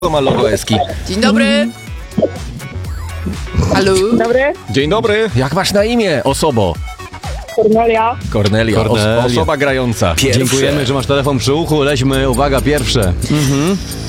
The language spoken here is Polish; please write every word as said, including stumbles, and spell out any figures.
To ma logo Eski. Dzień dobry. Halo? Dzień dobry, Dzień dobry. Jak masz na imię, osobo? Kornelia. Kornelia. Kornelia. Os- osoba grająca. Pierwsze. Dziękujemy, że masz telefon przy uchu. Lećmy, uwaga, pierwsze.